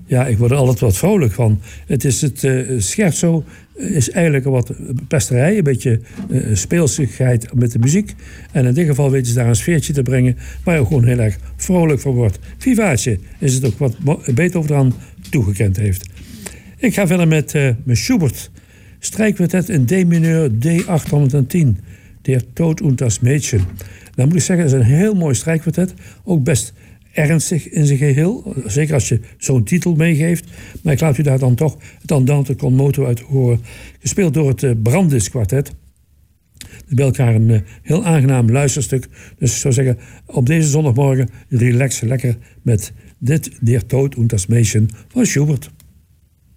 Ja, ik word er altijd wat vrolijk van. Het scherzo is eigenlijk wat pesterij, een beetje speelsigheid met de muziek. En in dit geval weten ze daar een sfeertje te brengen waar je ook gewoon heel erg vrolijk van wordt. Vivace is het ook wat Beethoven eraan toegekend heeft. Ik ga verder met Schubert. Strijkkwartet in D-mineur D810. Der Tod und das Mädchen. Dan moet ik zeggen, het is een heel mooi strijkkwartet. Ook best ernstig in zijn geheel. Zeker als je zo'n titel meegeeft. Maar ik laat u daar dan toch het Andante con moto uit horen. Gespeeld door het Brandis kwartet. Bij elkaar een heel aangenaam luisterstuk. Dus ik zou zeggen, op deze zondagmorgen relax lekker met dit Der Tod und das Mädchen van Schubert.